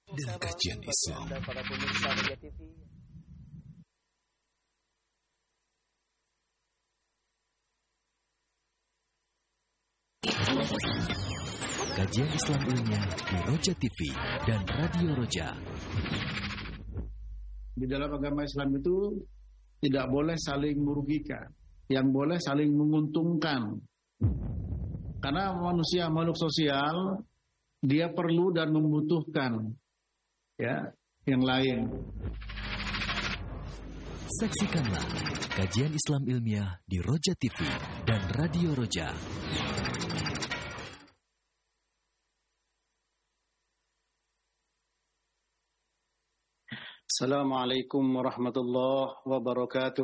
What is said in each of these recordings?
dan kajian Islam. Anda para pemirsa Roja TV. Kajian Islam ilmiah di Roja TV dan Radio Roja. Di dalam agama Islam itu tidak boleh saling merugikan, yang boleh saling menguntungkan. Karena manusia makhluk sosial, dia perlu dan membutuhkan ya yang lain. Saksikanlah kajian Islam ilmiah di Roja TV dan Radio Roja. Assalamualaikum warahmatullahi wabarakatuh.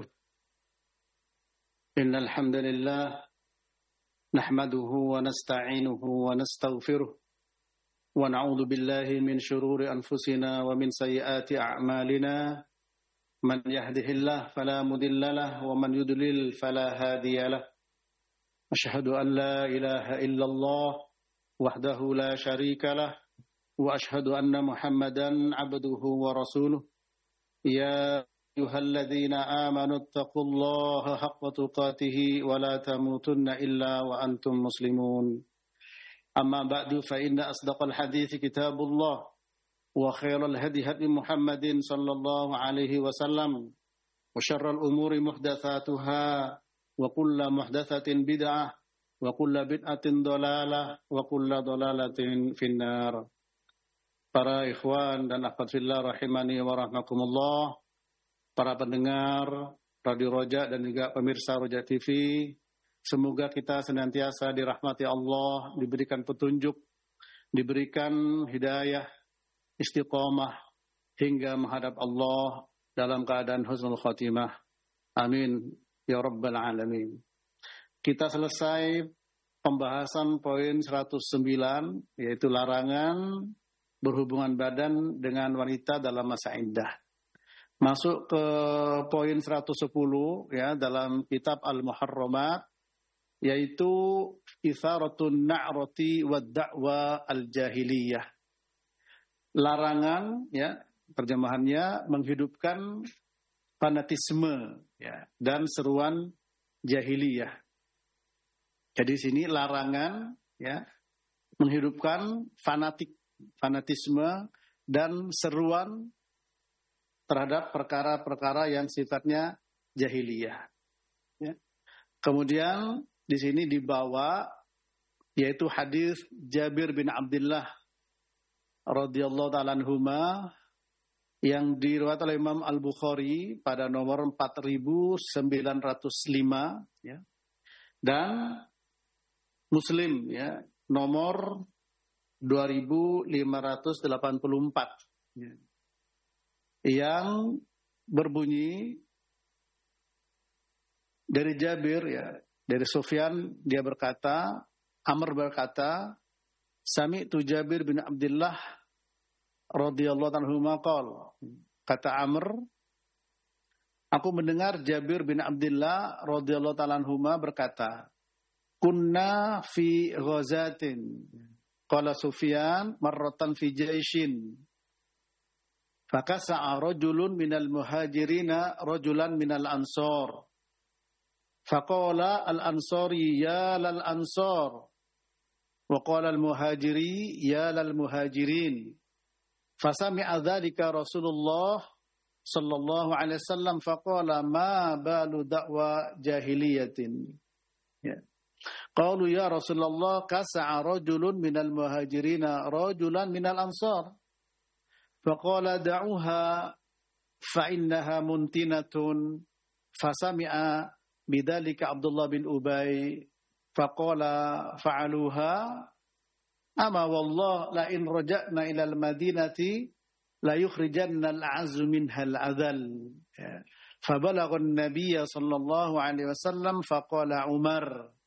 Innal hamdalillah nahmaduhu wa nasta'inuhu wa nastaghfiruh wa na'udzu billahi min shururi anfusina wa min sayyiati a'malina. Man yahdihillahu fala mudilla lahu wa man yudlil fala hadiya lahu. Asyhadu an la ilaha illallah wahdahu la syarika lahu wa asyhadu anna Muhammadan 'abduhu wa rasuluh. Ya ayyuhalladzina amanu taqullaha haqqa tuqatih wa la tamutunna illa wa antum muslimun. Amma ba'du fa inna asdaqal hadithi kitabullah wa khairal hadi hadi Muhammadin sallallahu alaihi wasallam wa syarral umuri muhdatsatuha wa kullu muhdatsatin bid'ah wa kullu bid'atin dhalalah wa kullu dhalalatin finnar. Para ikhwan dan akhwat fillah rahimani wa rahmakumullah, para pendengar Radio Roja dan juga pemirsa Roja TV, semoga kita senantiasa dirahmati Allah, diberikan petunjuk, diberikan hidayah, istiqamah hingga menghadap Allah dalam keadaan husnul khatimah. Amin ya rabbal alamin. Kita selesai pembahasan poin 109, yaitu larangan berhubungan badan dengan wanita dalam masa iddah. Masuk ke poin 110 ya dalam kitab Al-Muharramat, yaitu itharatun na'rati wad da'wa al-jahiliyah. Larangan ya, terjemahannya menghidupkan fanatisme ya dan seruan jahiliyah. Jadi sini larangan ya menghidupkan fanatisme dan seruan terhadap perkara-perkara yang sifatnya jahiliyah. Ya. Kemudian di sini dibawa yaitu hadis Jabir bin Abdullah radhiyallahu ta'ala anhuma yang diriwayatkan oleh Imam Al-Bukhari pada nomor 4905 ya. Dan Muslim ya nomor 2584 yang berbunyi dari Jabir ya, dari Sufyan, dia berkata, Amr berkata, Sami'tu Jabir bin Abdullah radhiyallahu anhu qala, kata Amr, aku mendengar Jabir bin Abdullah radhiyallahu anhu berkata, kunna fi ghazatin. Qala Sufyan marratan fi jaishin. Fakasa'a rajulun minal muhajirina rajulan minal ansar. Faqala al-ansari ya lal ansar. Wa qala al-muhajiri ya lal muhajirin. Fasami'a dzalika Rasulullah sallallahu alaihi wasallam faqala ma balu da'wa jahiliyatin. Ya. Qalu ya Rasulullah kasa'a rajulun minal muhajirina rajulan minal ansar. Faqala da'uha fa'innaha muntinatun. Fasami'a bidzalika Abdullah bin Ubay. Faqala fa'aluha. Ama wallah la in raja'na ilal madinati la yukhrijanna al-'azzu minha al-'adhal. Fabalagha an-nabiyya sallallahu alaihi wasallam faqala Umar.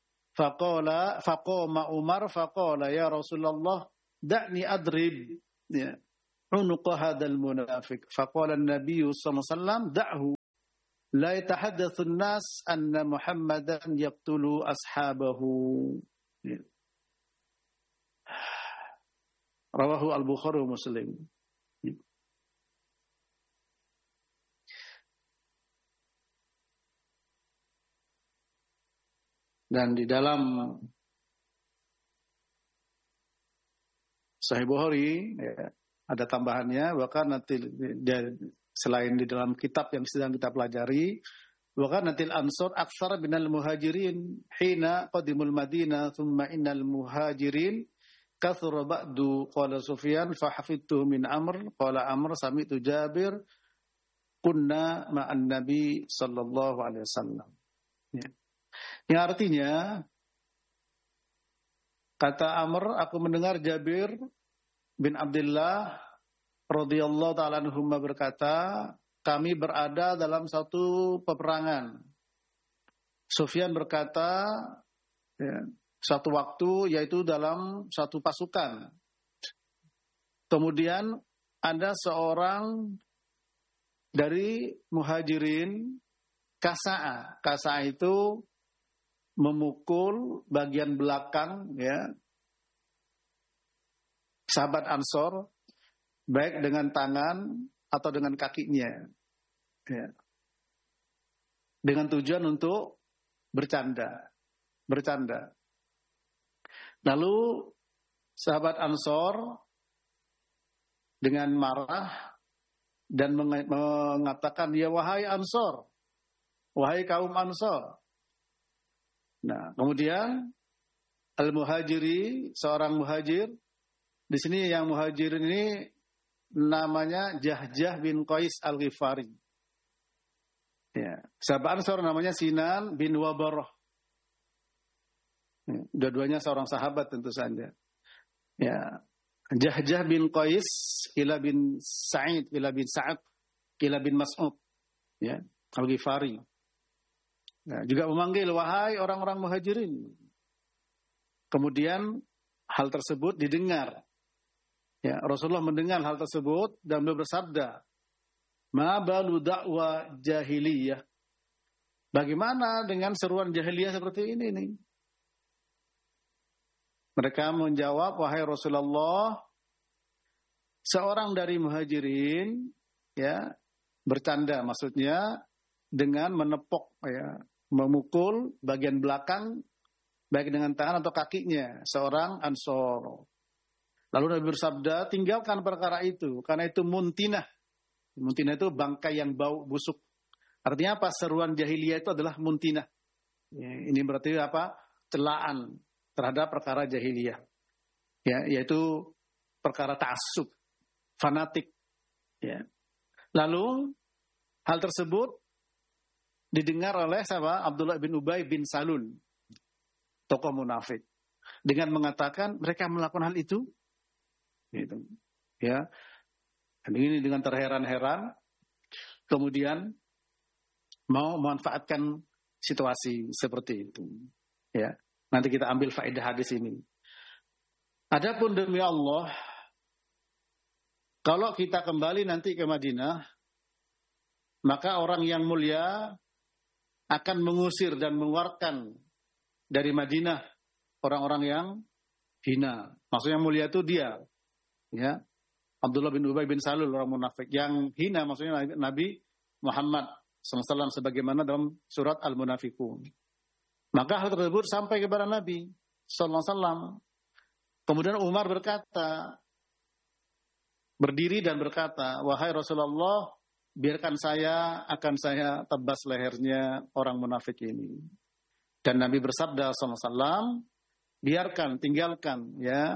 Faqama Umar faqala ya Rasulullah da'ni adrib ya unuqa hadzal munafiq. Faqala an-nabiy sallallahu alaihi wasallam da'hu la yatahaddatsu an-nas anna Muhammadan yaqtulu ashabahu. Rawahu Al-Bukhari wa Muslim. Dan di dalam Sahih Bukhari ya, ada tambahannya, bahkan nanti selain di dalam kitab yang sedang kita pelajari, bahkan nanti Ansor aktsara minal muhajirin hina qadimul Madinah thumma innal muhajirin kathura ba'du qala Sufyan fa hafidtu min Amr qala Amr sami'tu Jabir kunna ma'an Nabi sallallahu alaihi wasallam. Ya. Yang artinya kata Amr, aku mendengar Jabir bin Abdullah radhiyallahu ta'ala anhuma berkata, kami berada dalam satu peperangan. Sufyan berkata, ya, satu waktu yaitu dalam satu pasukan. Kemudian ada seorang dari muhajirin kasa'a. Kasa'a itu memukul bagian belakang ya sahabat Ansor baik dengan tangan atau dengan kakinya ya. Dengan tujuan untuk bercanda. Lalu sahabat Ansor dengan marah dan mengatakan, ya wahai Ansor, wahai kaum Ansor. Nah, kemudian Al-Muhajiri, seorang muhajir, di sini yang muhajir ini namanya Jahjah bin Qais Al-Ghifari. Ya, sahabat Ansor namanya Sinan bin Wabarah. Ya, dua-duanya seorang sahabat tentu saja. Ya, Jahjah bin Qais, ila bin Sa'id, ila bin Sa'ad, ila bin Mas'ud. Ya, Al-Ghifari. Nah, juga memanggil wahai orang-orang muhajirin. Kemudian hal tersebut didengar. Ya, Rasulullah mendengar hal tersebut dan beliau bersabda, "Ma balu da'wa jahiliyah?" Bagaimana dengan seruan jahiliyah seperti ini nih? Mereka menjawab, wahai Rasulullah, seorang dari muhajirin ya bercanda, maksudnya dengan menepok ya, memukul bagian belakang baik dengan tangan atau kakinya seorang Ansor. Lalu Nabi bersabda, tinggalkan perkara itu karena itu muntinah. Muntinah itu bangkai yang bau busuk. Artinya apa? Seruan jahiliyah itu adalah muntinah. Ya, ini berarti apa? Celaan terhadap perkara jahiliyah. Ya, yaitu perkara ta'assub, fanatik. Ya. Lalu hal tersebut didengar oleh siapa? Abdullah bin Ubay bin Salul, tokoh munafik, dengan mengatakan mereka melakukan hal itu, gitu. Ya, dan ini dengan terheran-heran, kemudian mau memanfaatkan situasi seperti itu. Ya, nanti kita ambil faedah hadis ini. Adapun demi Allah, kalau kita kembali nanti ke Madinah, maka orang yang mulia akan mengusir dan mengeluarkan dari Madinah orang-orang yang hina. Maksudnya mulia itu dia, ya, Abdullah bin Ubay bin Salul, orang munafik. Yang hina maksudnya Nabi Muhammad SAW sebagaimana dalam surat Al-Munafikun. Maka hal tersebut sampai kepada Nabi SAW. Kemudian Umar berdiri dan berkata, wahai Rasulullah, biarkan akan saya tebas lehernya orang munafik ini. Dan Nabi bersabda SAW, biarkan, tinggalkan, ya,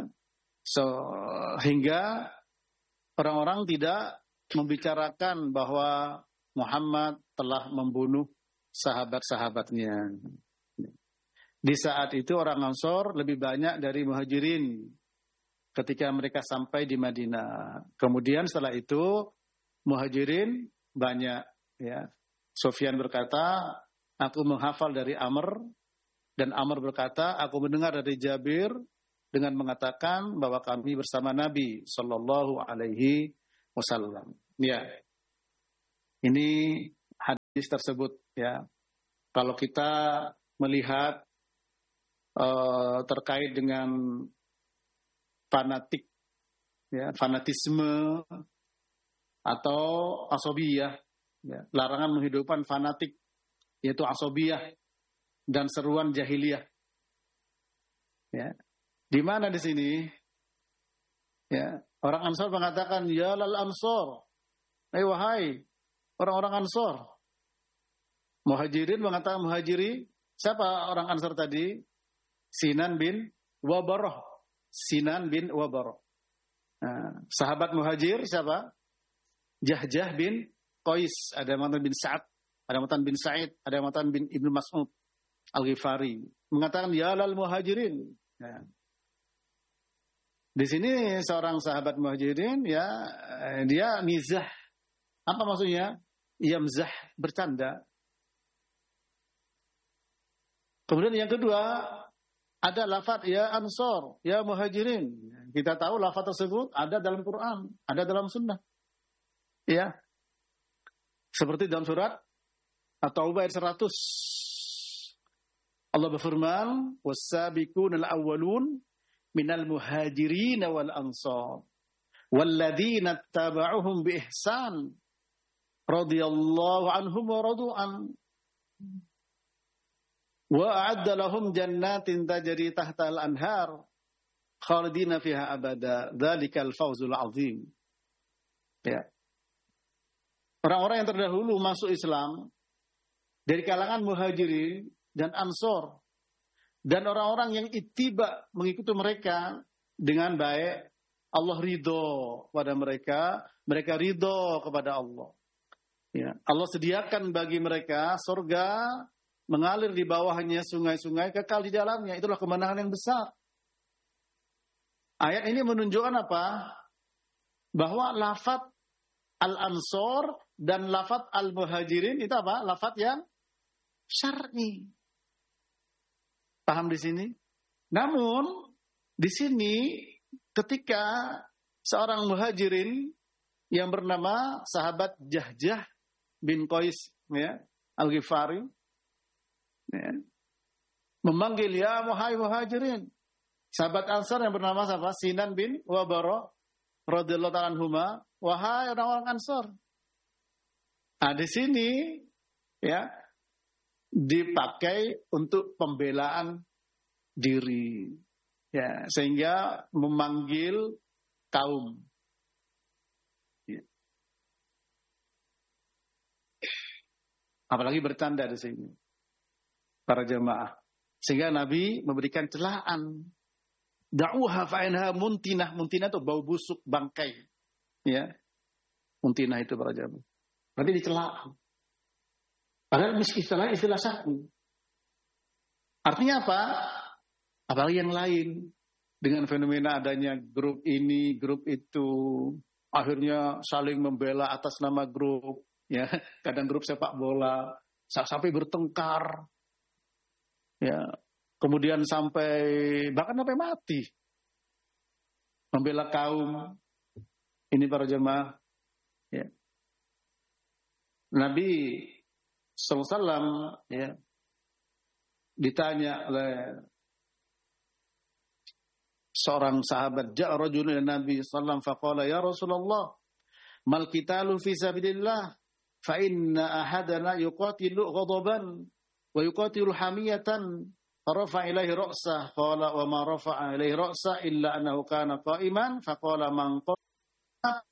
hingga orang-orang tidak membicarakan bahwa Muhammad telah membunuh sahabat-sahabatnya. Di saat itu orang Ansor lebih banyak dari Muhajirin ketika mereka sampai di Madinah. Kemudian setelah itu Muhajirin banyak, ya. Sufyan berkata, aku menghafal dari Amr, dan Amr berkata, aku mendengar dari Jabir dengan mengatakan bahwa kami bersama Nabi Sallallahu Alaihi Wasallam. Ya, ini hadis tersebut, ya. Kalau kita melihat terkait dengan fanatik ya, fanatisme atau asobiyah, ya, larangan menghidupkan fanatik yaitu asobiyah dan seruan jahiliyah. Ya. Di mana di sini? Ya, orang Ansor mengatakan ya lal Ansor. Wahai orang-orang Ansor. Muhajirin mengatakan muhajiri. Siapa orang Ansor tadi? Sinan bin Wabaroh. Sinan bin Wabaroh. Nah, sahabat muhajir siapa? Jahjah bin Qais. Ada yang mengatakan bin Sa'ad. Ada yang mengatakan bin Sa'id. Ada yang mengatakan bin Ibnu Mas'ud Al-Ghifari. Mengatakan ya lal muhajirin. Ya. Di sini seorang sahabat muhajirin ya dia mizah. Apa maksudnya? Yamzah, bercanda. Kemudian yang kedua ada lafaz ya Ansor, ya muhajirin. Kita tahu lafaz tersebut ada dalam Quran, ada dalam sunnah. Ya. Seperti dalam surat At-Taubah ayat 100. Allah berfirman, "Was-sabiqunal awwalun minal muhajirin wal ansar walladzina ittaba'uhum bi ihsan radhiyallahu anhum wa radu an wa a'adda lahum jannatin tajri tahtal anhar khalidina fiha abada dzalikal fawzul azim." Ya. Orang-orang yang terdahulu masuk Islam dari kalangan muhajirin dan ansor dan orang-orang yang ittiba mengikuti mereka dengan baik, Allah ridho pada mereka, mereka ridho kepada Allah. Ya, Allah sediakan bagi mereka surga mengalir di bawahnya sungai-sungai kekal di dalamnya. Itulah kemenangan yang besar. Ayat ini menunjukkan apa? Bahwa lafaz al-ansor dan lafaz al-muhajirin itu apa? Lafaz yang syar'i. Paham di sini? Namun di sini ketika seorang muhajirin yang bernama sahabat Jahjah bin Qais ya, Al-Ghifari ya, memanggil ya muhajirin. Sahabat Ansar yang bernama siapa? Sinan bin Wabaroh radhiyallahu ta'ala anhuma, wahai orang-orang Ansar. Nah, di sini ya dipakai untuk pembelaan diri. Ya, sehingga memanggil kaum. Ya. Apalagi bertanda di sini. Para jemaah. Sehingga Nabi memberikan celaan. Da'uha fa'inha muntinah. Muntinah itu bau busuk, bangkai. Ya. Muntinah itu para jemaah. Berarti dicela. Padahal istilah satu. Artinya apa? Apalagi yang lain. Dengan fenomena adanya grup ini, grup itu. Akhirnya saling membela atas nama grup. Ya, kadang grup sepak bola. Sampai bertengkar. Ya, kemudian bahkan sampai mati. Membela kaum. Ini para jemaah. Ya. Nabi SAW ya, ditanya oleh seorang sahabat, ja'a rajulun ila Nabi sallallahu alaihi wasallam ya Rasulullah mal qitalu fi sabilillah fa inna ahadana yuqatilu ghadaban wa yuqatilu hamiyatan farafa ilaihi ra'sah qala wa ma rafa'a ilaihi ra'sah illa annahu kana qa'iman faqala man qala